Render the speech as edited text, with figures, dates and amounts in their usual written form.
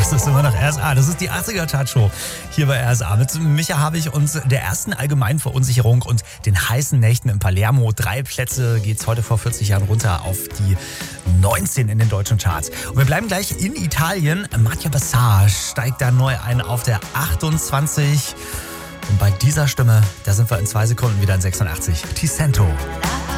Das ist immer noch RSA. Das ist die 80er-Chartshow hier bei RSA mit Micha Habich und der ersten allgemeinen Verunsicherung und den heißen Nächten in Palermo. 3 Plätze geht's heute vor 40 Jahren runter auf die 19 in den deutschen Charts. Und wir bleiben gleich in Italien. Mattia Bassage steigt da neu ein auf der 28. Und bei dieser Stimme, da sind wir in 2 Sekunden wieder in 86. Ticento.